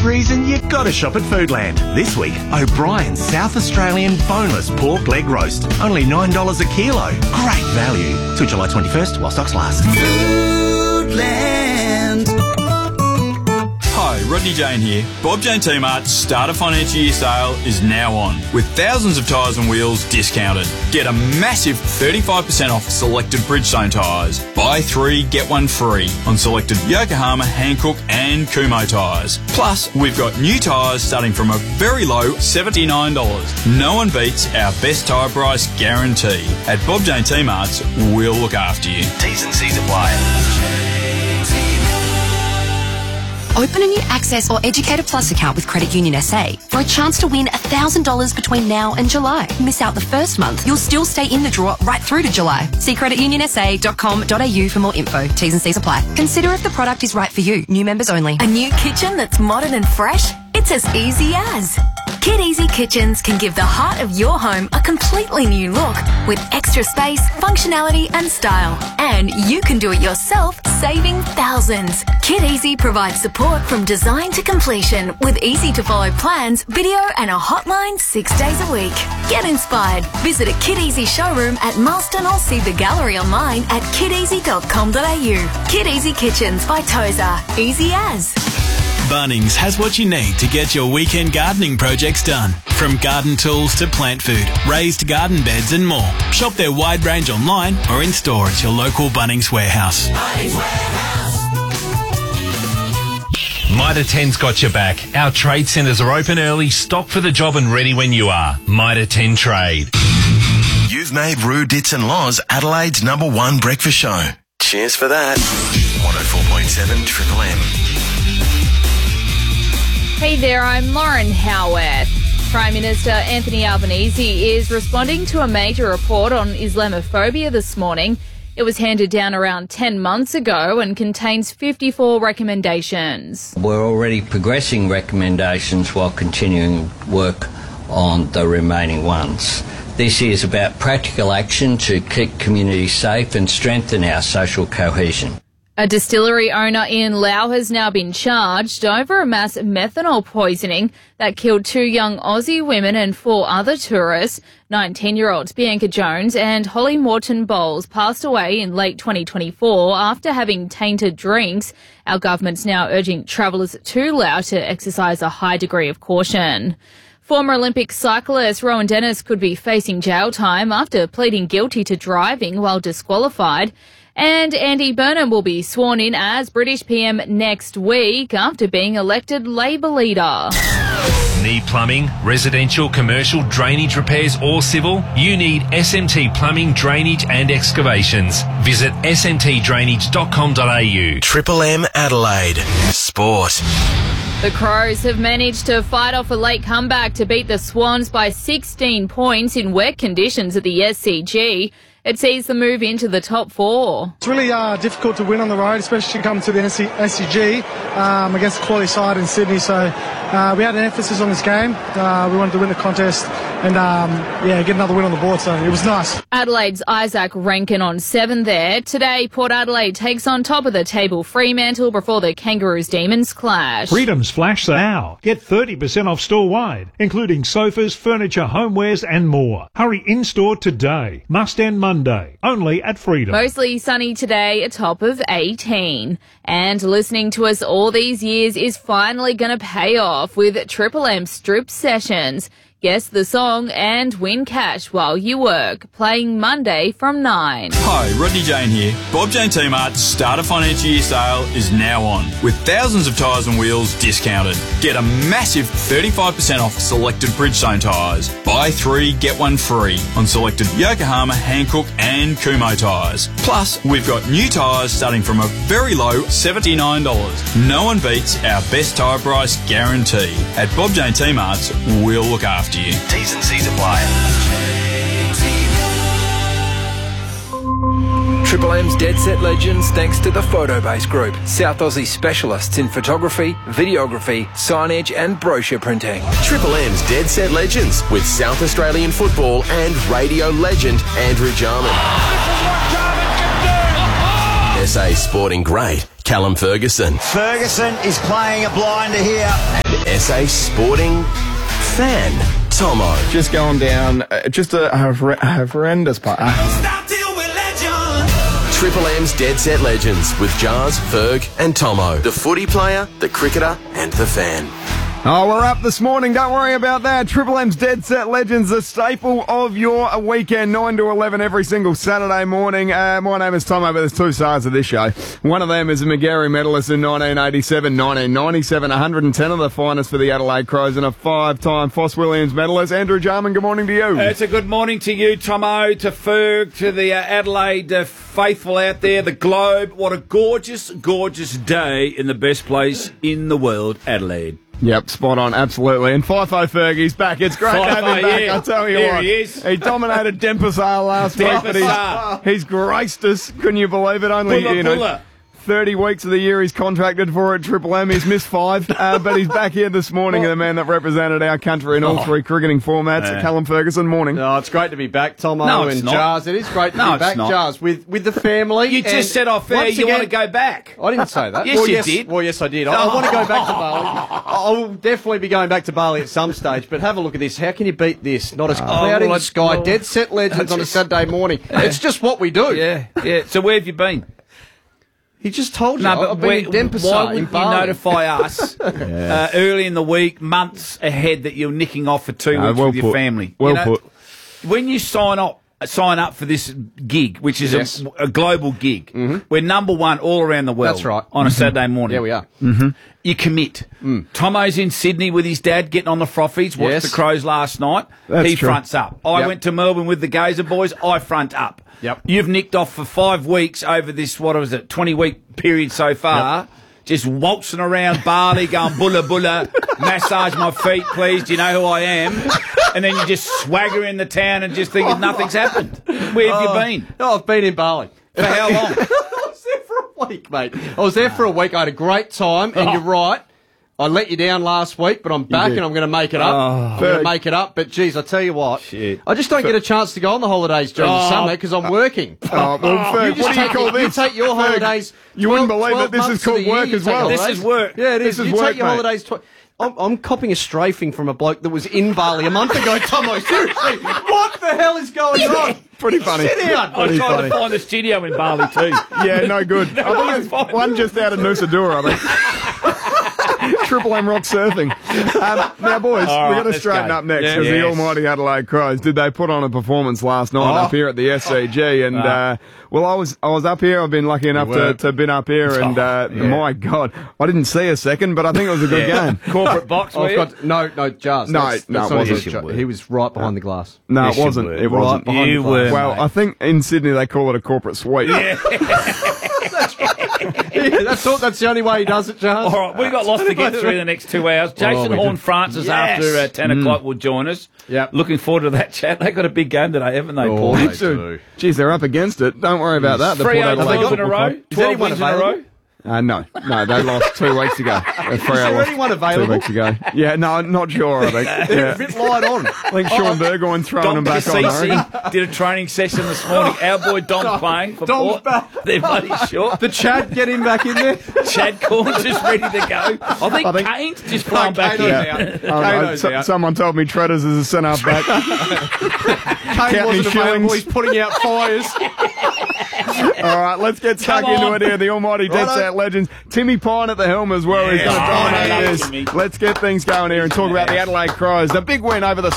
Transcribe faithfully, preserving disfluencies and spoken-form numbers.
reason you gotta shop at Foodland. This week, O'Brien's South Australian boneless pork leg roast. Only nine dollars a kilo. Great value. Till July twenty-first while stocks last. Foodland. Hi, Rodney Jane here. Bob Jane T-Mart's start of financial year sale is now on, with thousands of tyres and wheels discounted. Get a massive thirty-five percent off selected Bridgestone tyres. Buy three, get one free on selected Yokohama, Hankook and Kumho tyres. Plus, we've got new tyres starting from a very low seventy-nine dollars. No one beats our best tyre price guarantee. At Bob Jane T-Mart's, we'll look after you. T's and C's apply. Open a new Access or Educator Plus account with Credit Union S A for a chance to win one thousand dollars between now and July. Miss out the first month, you'll still stay in the draw right through to July. See credit union s a dot com dot a u for more info. T's and C's apply. Consider if the product is right for you. New members only. A new kitchen that's modern and fresh? It's as easy as. Kid Easy Kitchens can give the heart of your home a completely new look with extra space, functionality and style. And you can do it yourself, saving thousands. Kid Easy provides support from design to completion with easy-to-follow plans, video and a hotline six days a week. Get inspired. Visit a Kid Easy showroom at Marston or see the gallery online at kid easy dot com dot a u. Kid Easy Kitchens by Tozer. Easy as. Bunnings has what you need to get your weekend gardening projects done. From garden tools to plant food, raised garden beds and more. Shop their wide range online or in store at your local Bunnings warehouse. Bunnings Warehouse. Mitre ten's got your back. Our trade centres are open early, stocked for the job and ready when you are. Mitre ten Trade. You've made Roo Dits and Laws Adelaide's number one breakfast show. Cheers for that. one oh four point seven Triple M. Hey there, I'm Lauren Howarth. Prime Minister Anthony Albanese is responding to a major report on Islamophobia this morning. It was handed down around ten months ago and contains fifty-four recommendations. We're already progressing recommendations while continuing work on the remaining ones. This is about practical action to keep communities safe and strengthen our social cohesion. A distillery owner in Laos has now been charged over a mass methanol poisoning that killed two young Aussie women and four other tourists. nineteen-year-olds Bianca Jones and Holly Morton Bowles passed away in late twenty twenty-four after having tainted drinks. Our government's now urging travellers to Laos to exercise a high degree of caution. Former Olympic cyclist Rowan Dennis could be facing jail time after pleading guilty to driving while disqualified. And Andy Burnham will be sworn in as British P M next week after being elected Labor leader. Need plumbing, residential, commercial, drainage repairs or civil? You need S M T Plumbing, Drainage and Excavations. Visit s m t drainage dot com dot a u. Triple M Adelaide. Sport. The Crows have managed to fight off a late comeback to beat the Swans by sixteen points in wet conditions at the S C G. It sees them move into the top four. It's really uh, difficult to win on the road, especially come to the S C G um, against a quality side in Sydney. So uh, we had an emphasis on this game. Uh, we wanted to win the contest and um, yeah, get another win on the board. So it was nice. Adelaide's Isaac Rankin on seven there. Today, Port Adelaide takes on top of the table Fremantle before the Kangaroos Demons clash. Freedom's flash sale. Get thirty percent off store-wide, including sofas, furniture, homewares and more. Hurry in-store today. Must end Monday. Monday, only at Freedom. Mostly sunny today, a top of eighteen. And listening to us all these years is finally going to pay off with Triple M Strip Sessions. Guess the song and win cash while you work. Playing Monday from nine. Hi, Rodney Jane here. Bob Jane T-Mart's start of financial year sale is now on, with thousands of tyres and wheels discounted. Get a massive thirty-five percent off selected Bridgestone tyres. Buy three, get one free on selected Yokohama, Hankook and Kumho tyres. Plus, we've got new tyres starting from a very low seventy-nine dollars. No one beats our best tyre price guarantee. At Bob Jane T-Mart's, we'll look after you. T's and C's apply. Triple M's Dead Set Legends thanks to the Photobase Group, South Aussie specialists in photography, videography, signage and brochure printing. Triple M's Dead Set Legends with South Australian football and radio legend Andrew Jarman. S A sporting great Callum Ferguson. Ferguson is playing a blinder here. S A Sporting fan, Tomo. Just going down, uh, just a, a, hor- a horrendous part. Uh, Triple M's Dead Set Legends with Jars, Ferg and Tomo. The footy player, the cricketer and the fan. Oh, we're up this morning. Don't worry about that. Triple M's Dead Set Legends, the staple of your weekend, nine to eleven every single Saturday morning. Uh, my name is Tomo, but there's two sides of this show. One of them is a McGarry medalist in nineteen eighty-seven, nineteen ninety-seven, one hundred ten of the finest for the Adelaide Crows, and a five-time Foss Williams medalist. Andrew Jarman, good morning to you. It's a good morning to you, Tomo, to Ferg, to the uh, Adelaide uh, faithful out there, the Globe. What a gorgeous, gorgeous day in the best place in the world, Adelaide. Yep, spot on, absolutely. And Fifo Fergie's back. It's great to have him back, yeah. I tell you There what. he is. He dominated Denpasar last week, but Denpasar. he's, he's graced us. Couldn't you believe it? Only, Pulla, you know, pulla. thirty weeks of the year he's contracted for at Triple M. He's missed five, uh, but he's back here this morning, the man that represented our country in all Oh. three cricketing formats. Yeah. Callum Ferguson, morning. No, it's great to be back, Tomo No, it's and not. Jars. It is great to No, be it's back, not. Jars, with, with the family. You just and said off air once you again- want to go back. I didn't say that. Yes, well, you yes, did. Well, yes, I did. I, I want to go back to Bali. I will definitely be going back to Bali at some stage, but have a look at this. How can you beat this? Not a cloud well, in I- the sky. well, Dead Set Legends on a Saturday morning. It's just what we do. Yeah, yeah. So where have you been? He just told you. No, but I've been where- in Denpasar why in wouldn't you Bali. notify us uh, early in the week, months ahead, that you're nicking off for two No, weeks well with your put. family? Well You know, put. When you sign up, sign up for this gig, which is Yes. a, a global gig, we're number one all around the world. That's right. On a Saturday morning. Yeah, we are. Mm-hmm. You commit. Mm. Tomo's in Sydney with his dad, getting on the frothies. Watched Yes. the Crows last night. That's he true. fronts up. I Yep. went to Melbourne with the Gazer boys. I front up. Yep. You've nicked off for five weeks over this, what was it, twenty-week period so far. Just waltzing around Bali, going bulla bulla, massage my feet, please. Do you know who I am? And then you just swagger in the town and just think nothing's happened. Where have Oh, you been? No, I've been in Bali. For how long? I was there for a week, mate. I was there for a week. I had a great time, and you're right. I let you down last week, but I'm back did. and I'm going to make it up. I'm going to make it up. But, geez, I tell you what, Shit. I just don't get a chance to go on the holidays during the Oh. summer because I'm working. Oh, well, Ferg, You just what do you take call your- this? You take your Ferg, holidays. You wouldn't twelve- believe that twelve this is months called of the year, work you as take well. This holidays. is work. Yeah, it is. This is you work, take your mate. holidays. Tw- I'm, I'm copying a strafing from a bloke that was in Bali a month ago, Tomo. Seriously, what the hell is going on? Pretty funny. Sit down. I was Pretty trying funny. to find a studio in Bali too. Yeah, no good. I think it's one just out of Nusa Dua, I think. Triple M rock surfing. Um, now, boys, All we've right, got to let's straighten go. up next Yeah. because the Yes. almighty Adelaide Crows, did they put on a performance last night Oh. up here at the S C G? And, uh, well, I was I was up here. I've been lucky enough to, were. to been up here. And, uh, yeah. my God, I didn't see a second, but I think it was a good Yeah. game. Corporate box, were I've you? got no, no, Jars. No, that's, no, that's it not wasn't. his job. He was right behind the glass. No, Yes, it you wasn't. were. It wasn't. Right behind You the were. glass. Well, I think in Sydney they call it a corporate suite. Yeah, that's all, that's the only way he does it, Jars. All right, we've got lots to get through in the next two hours. Jason we do. Horne-Francis Yes. after uh, ten o'clock will join us. Yep. Looking forward to that chat. They got a big game today, haven't they, Paul? they Dude, do. geez, they're up against it. Don't worry about that. The Three Port out of Adelaide twelve in a Football row. Club. Twelve anyone wins in a available? row. Uh, no, no, they lost two weeks ago. Uh, Freo there lost anyone two available? weeks ago. Yeah, no, not sure. I think. They're Yeah. a bit light on. I think Sean Burgoyne throwing Dom them back on. I reckon. Cassisi did a training session this morning. Our boy Dom's playing for Dom's Port. back. They're bloody short. The Chad, get him back in there. Chad Corns is ready to go. I think, I think- Kane's just flown back in. Kano's Yeah. out. Oh, no, Kano's so- out. someone told me Treaders is a centre back. Kane Count me wasn't available. shillings. He's putting out fires. All right, let's get stuck Come into on. it here. The almighty Dead Righto. Set Legends. Timmy Pine at the helm as well. He's Yeah. going to Oh, I love dominate Timmy. this. Let's get things going here and talk about the Adelaide Crows. The big win over the